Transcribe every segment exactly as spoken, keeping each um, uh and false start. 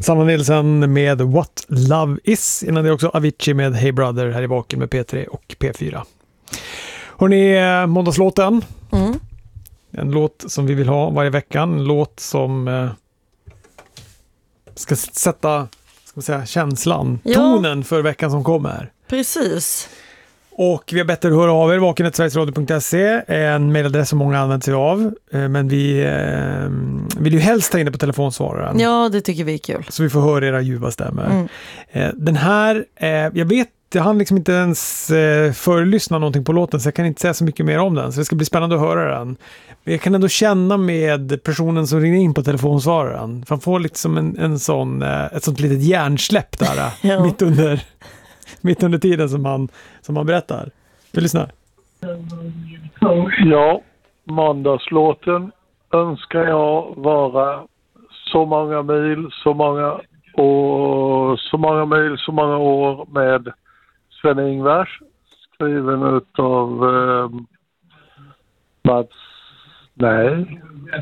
Sanna Nilsson med What Love Is. Innan det också Avicii med Hey Brother här i Vaken med P tre och P fyra. Hörrni, måndagslåten. Mm. En låt som vi vill ha varje vecka. En låt som eh, ska sätta ska man säga, känslan, ja. tonen för veckan som kommer. Precis. Och vi har bett er höra av er, vaken snabel-a sverigesradio punkt se, en mejladress som många använder sig av, men vi eh, vill ju helst ta in det på telefonsvararen. Ja, det tycker vi är kul. Så vi får höra era ljuva stämmor. Mm. Eh, den här, eh, jag vet, jag hann liksom inte ens eh, förlyssna någonting på låten, så jag kan inte säga så mycket mer om den, så det ska bli spännande att höra den. Men jag kan ändå känna med personen som ringer in på telefonsvararen, för han får liksom en, en sån, eh, ett sånt litet hjärnsläpp där, ja. mitt under... mitt under tiden som han, som han berättar. Vi lyssnar. Ja, måndagslåten önskar jag vara så många mil, så många år, så många mil, så många år med Sven-Ingvars, skriven utav eh, Mats, nej.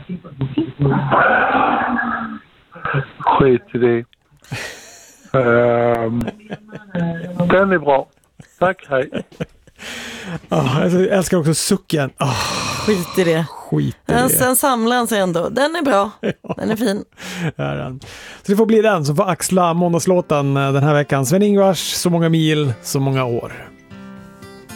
Skit i det. Um, den är bra. Tack, hej. Oh, jag älskar också sucken. Oh, skit i det. Skit i Men det. sen samlar han sig ändå. Den är bra. Den är fin. Är den. Så det får bli den som får axla måndagslåten den här veckan. Sven-Ingvars, så många mil, så många år.